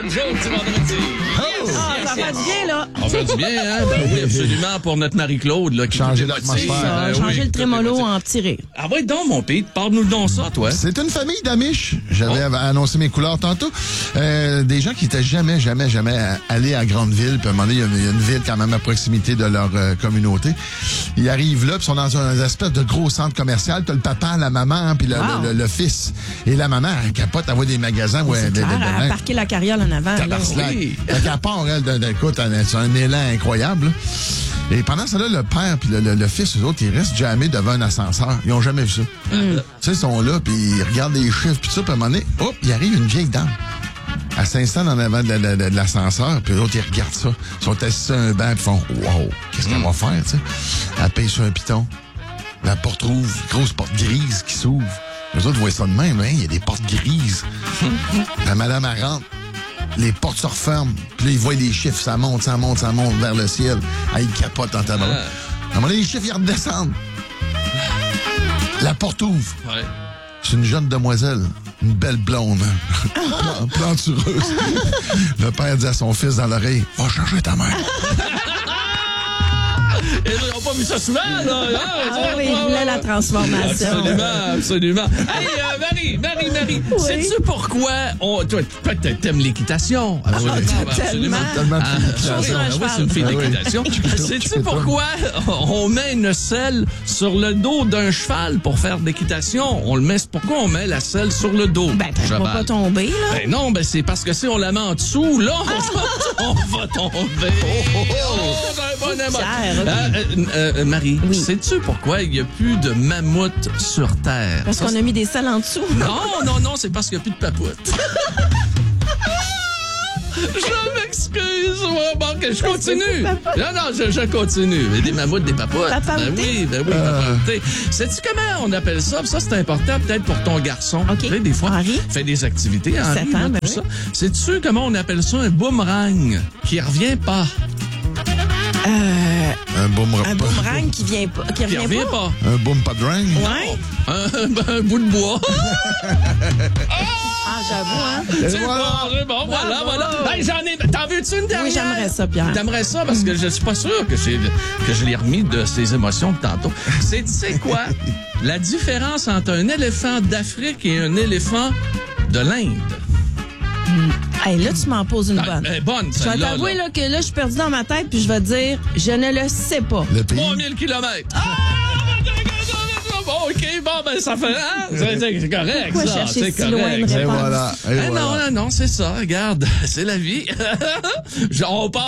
jour du vendredi. Ça fait du bien, là. On fait du bien, hein? Ben oui, absolument, pour notre Marie-Claude, là, qui Changer nous démotive. l'atmosphère. Changer le trémolo tout est en petit rire. Ah ouais, donc, mon Pete, parle-nous donc ça, toi. C'est une famille d'Amish. J'avais annoncé mes couleurs tantôt. Des gens qui étaient jamais allés à Grandeville. Puis à un moment donné, il y a une ville quand même à proximité de leur communauté. Ils arrivent là, puis sont dans un espèce de gros centre commercial. T'as le papa, la maman, puis le fils. Et la maman, elle capote, elle voit des magasins. C'est clair, elle a parqué la carriole en avant. Là. Oui. Elle part, elle, écoute, c'est un élan incroyable. Là. Et pendant ça, là, le père puis le fils, eux autres, ils restent jamais devant un ascenseur. Ils ont jamais vu ça. Tu sais, ils sont là, puis ils regardent les chiffres, puis ça, puis à un moment donné, hop, il arrive une vieille dame. Elle s'installe en avant de l'ascenseur, puis eux autres, ils regardent ça. Ils sont assis sur un banc, puis font « Wow, qu'est-ce qu'elle va faire, tu sais? » Elle paye sur un piton. La porte ouvre, grosse porte grise qui s'ouvre. Les autres voient ça de même, hein, il y a des portes grises. La madame, elle rentre. Les portes se referment. Puis là, ils voient les chiffres. Ça monte vers le ciel. Ah, ils capotent en tabac. À un moment donné, les chiffres, ils redescendent. La porte ouvre. Ouais. C'est une jeune demoiselle. Une belle blonde. Plantureuse. Le père dit à son fils dans l'oreille, « Va chercher ta mère. » Et là, ils n'ont pas vu ça souvent, là. Oui, il voulait la transformation. Absolument. Hey, Marie, Oui. sais-tu pourquoi toi, peut-être t'aimes l'équitation? Tellement. Tellement de Oui, c'est une fille d'équitation. Sais-tu pourquoi on met une selle sur le dos d'un cheval pour faire de l'équitation? Pourquoi on met la selle sur le dos? Ben, du on va cheval? pas tomber, là. Ben non, c'est parce que si on la met en dessous, là, on va tomber. J'ai un bon aimant. Marie, Oui. sais-tu pourquoi il n'y a plus de mammouths sur Terre? Parce qu'on a mis des selles en dessous. Non, c'est parce qu'il n'y a plus de papoutes. Je m'excuse, bon, que je continue. Non, je continue. Mais des mammouths, des papoutes. Papaouté. Ben oui, papaouté. Sais-tu comment on appelle ça? Ça, c'est important peut-être pour ton garçon. OK. Tu sais, des fois, Henri? fait des activités. Henri, 7 ans, là, ben tout oui. ça. Sais-tu comment on appelle ça? Un boomerang qui revient pas. Un boomerang qui revient pas. Un boom pas de ring. Ouais. Un bout de bois. Ah, j'avoue, hein. C'est bon, voilà. Hey, t'en veux-tu une dernière? Oui, j'aimerais ça, Pierre. T'aimerais ça parce que je suis pas sûr que je l'ai remis de ses émotions de tantôt. Tu sais quoi? La différence entre un éléphant d'Afrique et un éléphant de l'Inde. Hey, là, tu m'en poses une bonne. Bonne, Je vais celle-là. t'avouer là, que là, je suis perdue dans ma tête, puis je vais te dire, je ne le sais pas. Le pays. 3000 kilomètres. OK, ben ça fait... Hein? C'est correct, Pourquoi ça. chercher C'est si loin correct. de Et réponse? voilà. Non, c'est ça. Regarde, c'est la vie. On part